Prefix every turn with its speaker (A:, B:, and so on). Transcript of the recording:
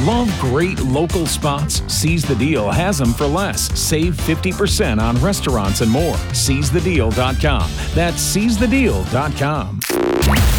A: Love great local spots? Seize the Deal has them for less. Save 50% on restaurants and more. SeizeTheDeal.com. That's SeizeTheDeal.com.